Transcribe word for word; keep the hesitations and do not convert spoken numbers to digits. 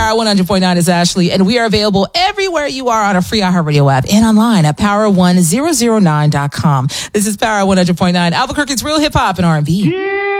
Power one hundred point nine is Ashley, and we are available everywhere you are on a free iHeartRadio app and online at power one thousand nine dot com. This is Power one hundred point nine, Albuquerque's real hip hop and R and B.